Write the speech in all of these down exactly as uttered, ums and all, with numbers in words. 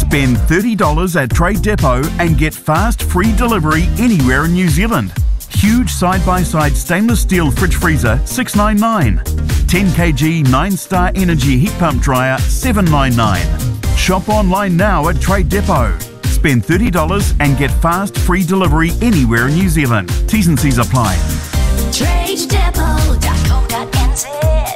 Spend thirty dollars at Trade Depot and get fast free delivery anywhere in New Zealand. Huge side-by-side stainless steel fridge freezer, six dollars ninety-nine. ten kilogram nine-star energy heat pump dryer, seven dollars ninety-nine. Shop online now at Trade Depot. Spend thirty dollars and get fast free delivery anywhere in New Zealand. T's and C's apply. trade depot dot co dot n z.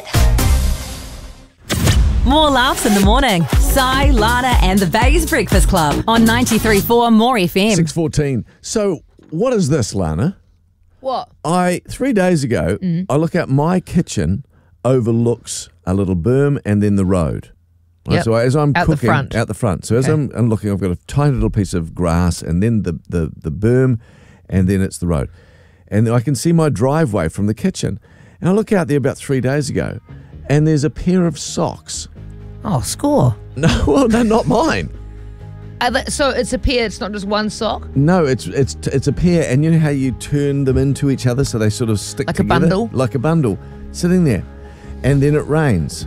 More laughs in the morning. Sai, Lana and the Bays Breakfast Club on ninety-three point four More F M. six fourteen. So what is this, Lana? What? I, three days ago, Mm. I look out, my kitchen overlooks a little berm and then the road. Right, Yep. So as I'm Out the cooking, front. out the front. So as Okay. I'm, I'm looking, I've got a tiny little piece of grass and then the, the, the berm and then it's the road. And I can see my driveway from the kitchen. And I look out there about three days ago and there's a pair of socks. Oh, score. No, well, they're not mine. Are they- so it's a pair, it's not just one sock? No, it's it's it's a pair, and you know how you turn them into each other so they sort of stick Like a together? bundle? Like a bundle, sitting there. And then it rains.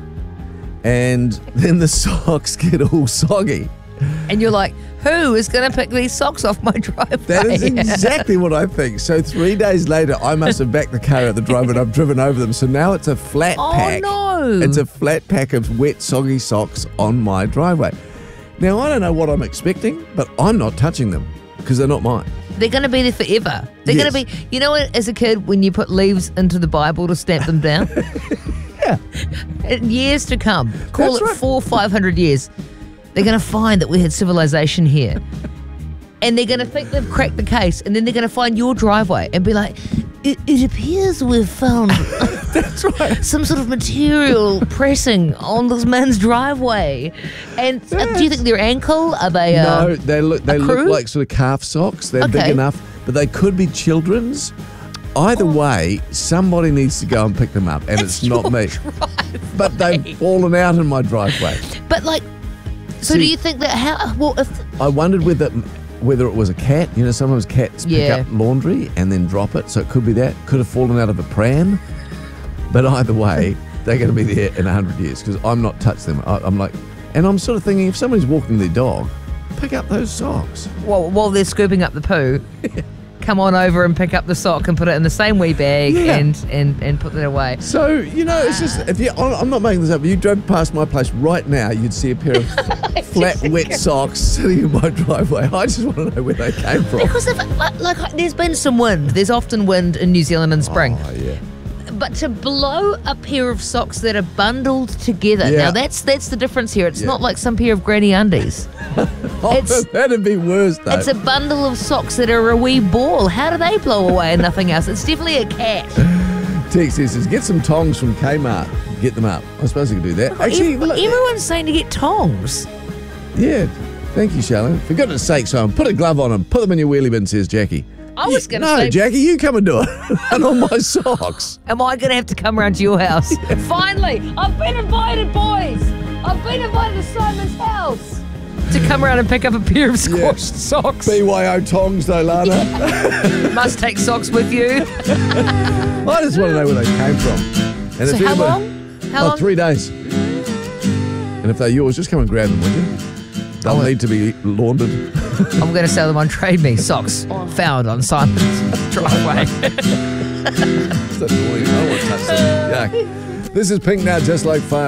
And then the socks get all soggy. And you're like, who is going to pick these socks off my driveway? That is exactly what I think. So three days later, I must have backed the car out the driveway and I've driven over them. So now it's a flat Oh, pack. no. It's a flat pack of wet, soggy socks on my driveway. Now, I don't know what I'm expecting, but I'm not touching them because they're not mine. They're going to be there forever. They're Yes. going to be, you know, as a kid, when you put leaves into the Bible to stamp them down? Yeah. In years to come, call That's it right. four, five hundred years, they're going to find that we had civilization here. And they're going to think they've cracked the case, and then they're going to find your driveway and be like, it, it appears we've found That's right. some sort of material pressing on this man's driveway. And uh, do you think they're ankle? Are they? Uh, No, they look they a look crew? like sort of calf socks. They're Okay. big enough, but they could be children's. Either way, somebody needs to go and pick them up, and it's, It's not your me. But they've fallen out in my driveway. But like, so See- do you think that how? Well, if I wondered whether whether it was a cat. You know, sometimes cats Yeah. pick up laundry and then drop it, so it could be that. Could have fallen out of a pram. But either way, they're going to be there in a hundred years because I'm not touching them. I, I'm like, and I'm sort of thinking, if somebody's walking their dog, pick up those socks. while, while they're scooping up the poo, come on over and pick up the sock and put it in the same wee bag Yeah. and, and, and put it away. So, you know, it's just, if you, I'm not making this up, if you drove past my place right now, you'd see a pair of flat, wet socks sitting in my driveway. I just want to know where they came from. Because if, like, like, there's been some wind. There's often wind in New Zealand in spring. Oh, yeah. But to blow a pair of socks that are bundled together, Yeah. now that's that's the difference here. It's Yeah. not like some pair of granny undies. Oh, It's- that'd be worse, though. It's a bundle of socks that are a wee ball. How do they blow away and nothing else? It's definitely a cat. Tex says, get some tongs from Kmart. Get them up. I suppose you could do that. Actually, Ev- look, everyone's saying to get tongs. yeah. Thank you, Charlotte. For goodness sake, son, put a glove on them. Put them in your wheelie bin, says Jackie. I was going to No, say, Jackie, you come and do it. And on my socks. am I going to have to come round to your house? Finally, I've been invited, boys. I've been invited to Simon's house to come around and pick up a pair of squashed Yeah. socks. B Y O tongs, though, Lana. Must take socks with you. I just want to know where they came from. And So if how anybody- long? How oh, long? three days. And if they're yours, just come and grab them, will you? They'll will. need to be laundered. I'm going to sell them on Trade Me. Socks found on Simon's driveway. It's annoying. I don't want to touch them. Yuck. This is Pink Now, Just Like Fun.